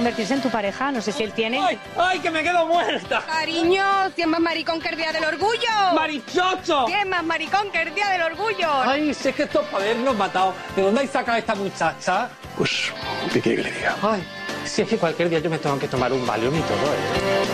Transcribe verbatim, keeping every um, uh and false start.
convertirse en tu pareja. No sé si él tiene. ¡Ay, ay, que me quedo muerta! Cariño, si es más maricón que el día del orgullo. ¡Marichocho! Si es más maricón que el día del orgullo. Ay, si es que esto es para habernos matado. ¿De dónde hay sacado esta muchacha? Pues, ¿qué quiere que le diga? Ay, si es que cualquier día yo me tengo que tomar un Valium y todo, ¿eh?